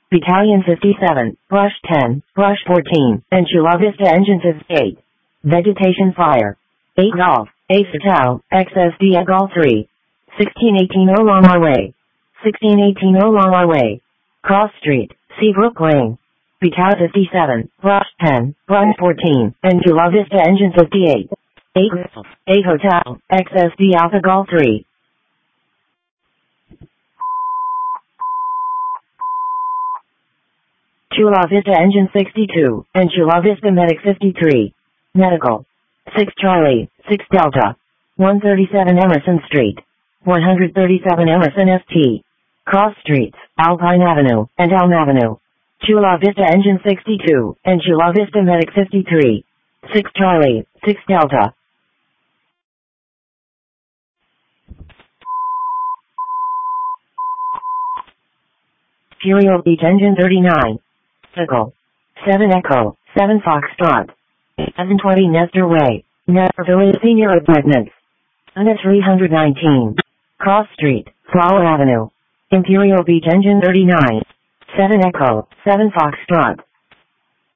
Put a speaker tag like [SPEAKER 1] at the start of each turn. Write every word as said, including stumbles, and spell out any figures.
[SPEAKER 1] Battalion fifty-seven, Brush ten, Brush fourteen, and Chula Vista Engine fifty-eight. Vegetation Fire. eight Golf, A Fatal, X S D Eagle three. sixteen eighteen along our way. sixteen eighteen along our way. Cross Street, Seabrook Lane. Battalion fifty-seven, Brush ten, Brush fourteen, and Chula Vista Engine fifty-eight. eight Golf, eight Hotel, X S D Alpha Golf three. Chula Vista Engine sixty-two, and Chula Vista Medic fifty-three. Medical. six Charlie, six Delta. one thirty-seven Emerson Street. one thirty-seven Emerson S T. Cross Streets, Alpine Avenue, and Elm Avenue. Chula Vista Engine sixty-two, and Chula Vista Medic fifty-three. six Charlie, six Delta. Imperial Beach Engine thirty-nine. Pickle. seven Echo, seven Foxtrot. seven twenty Nestor Way, Naperville Senior Apartments. Unit three nineteen. Cross Street, Flower Avenue. Imperial Beach Engine thirty-nine. seven Echo, seven Foxtrot.